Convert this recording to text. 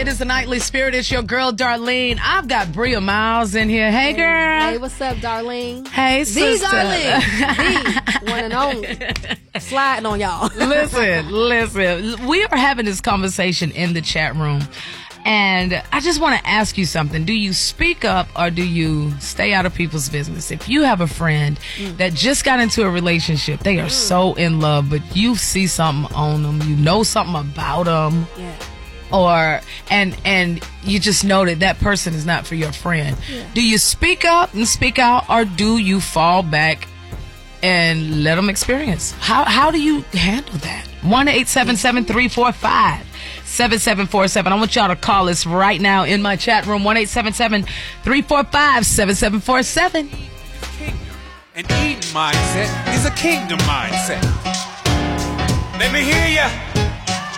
is the Nightly Spirit. It's your girl, Darlene. I've got Bria Miles in here. Hey, girl. Hey, what's up, Darlene? Hey, sister. Darlene. The one and only. Sliding on y'all. Listen. We are having this conversation in the chat room. And I just want to ask you something. Do you speak up or do you stay out of people's business? If you have a friend that just got into a relationship, they are so in love, but you see something on them, you know something about them, and you just know that person is not for your friend. Yeah. Do you speak up and speak out, or do you fall back and let them experience? How do you handle that? 1-877-345-7747. I want y'all to call us right now in my chat room. 1-877-345-7747. An Eden mindset is a kingdom mindset. Let me hear ya.